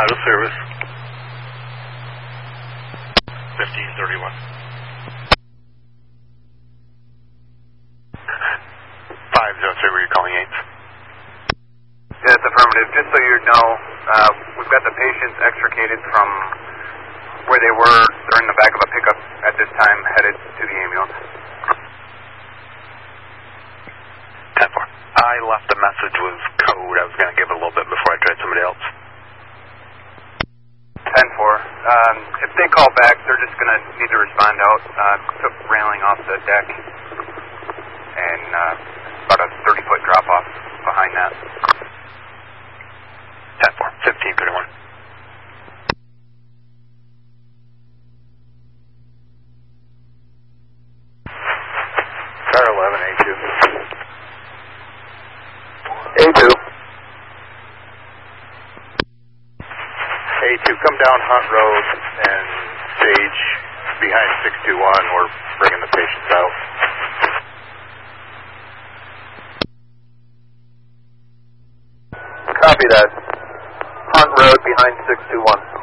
Out of service. 1531. 503, were you calling Yates? Yes, affirmative. Just so you know, we've got the patients extricated from where they were. They're in the back of a pickup at this time, headed to the ambulance. 10-4. I left a message with code. I was going to give it a little bit before I tried somebody else. 10-4. If they call back, they're just going to need to respond out. Took railing off the deck and about a 30-foot drop-off behind that. 10-4. 1531. Car 11, A2. A2. A2, come down Hunt Road and stage behind 621. We're bringing the patients out. Copy that. Hunt Road behind 621.